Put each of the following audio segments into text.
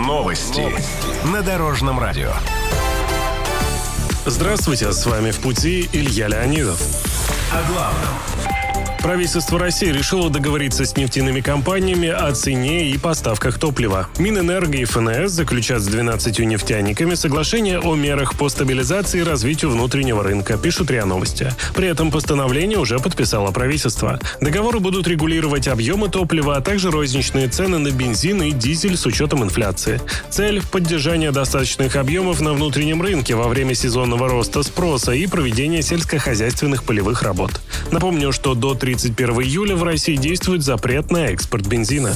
Новости на Дорожном радио. Здравствуйте, с вами «В пути» Илья Леонидов. О главном. Правительство России решило договориться с нефтяными компаниями о цене и поставках топлива. Минэнерго и ФНС заключат с 12 нефтяниками соглашение о мерах по стабилизации и развитию внутреннего рынка, пишут РИА Новости. При этом постановление уже подписало правительство. Договоры будут регулировать объемы топлива, а также розничные цены на бензин и дизель с учетом инфляции. Цель – поддержание достаточных объемов на внутреннем рынке во время сезонного роста спроса и проведения сельскохозяйственных полевых работ. Напомню, что до 31 июля в России действует запрет на экспорт бензина.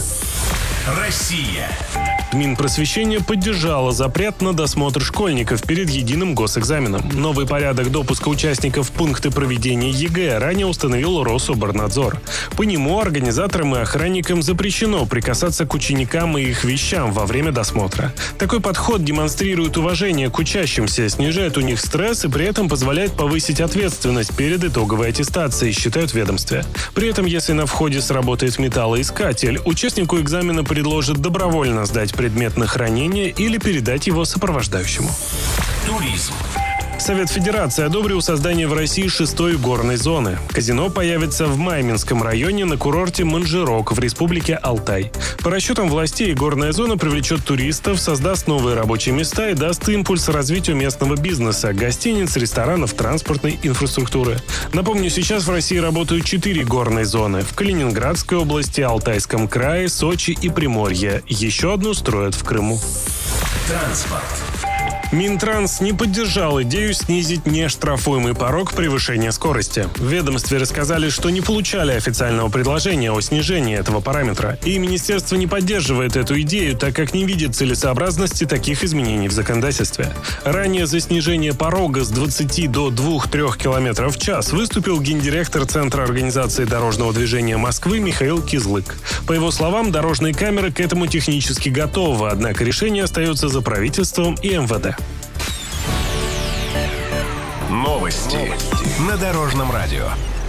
Россия. Минпросвещение поддержало запрет на досмотр школьников перед единым госэкзаменом. Новый порядок допуска участников в пункты проведения ЕГЭ ранее установил Рособорнадзор. По нему организаторам и охранникам запрещено прикасаться к ученикам и их вещам во время досмотра. Такой подход демонстрирует уважение к учащимся, снижает у них стресс и при этом позволяет повысить ответственность перед итоговой аттестацией, считают в ведомстве. При этом, если на входе сработает металлоискатель, участнику экзамена предложат добровольно сдать предмет на хранение или передать его сопровождающему. Туризм. Совет Федерации одобрил создание в России 6-й горной зоны. Казино появится в Майминском районе на курорте Манжирок в республике Алтай. По расчетам властей, горная зона привлечет туристов, создаст новые рабочие места и даст импульс развитию местного бизнеса, гостиниц, ресторанов, транспортной инфраструктуры. Напомню, сейчас в России работают 4 горные зоны – в Калининградской области, Алтайском крае, Сочи и Приморье. Еще одну строят в Крыму. Транспорт. Минтранс не поддержал идею снизить нештрафуемый порог превышения скорости. В ведомстве рассказали, что не получали официального предложения о снижении этого параметра. И министерство не поддерживает эту идею, так как не видит целесообразности таких изменений в законодательстве. Ранее за снижение порога с 20 до 2-3 км в час выступил гендиректор Центра организации дорожного движения Москвы Михаил Кизлык. По его словам, дорожные камеры к этому технически готовы, однако решение остается за правительством и МВД. Новости на Дорожном радио.